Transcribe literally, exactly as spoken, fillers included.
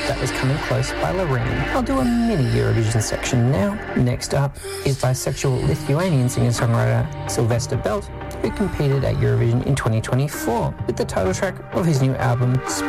That Was Coming Close by Loreen. I'll do a mini Eurovision section now. Next up is bisexual Lithuanian singer-songwriter Sylvester Belt, who competed at Eurovision in twenty twenty-four with the title track of his new album,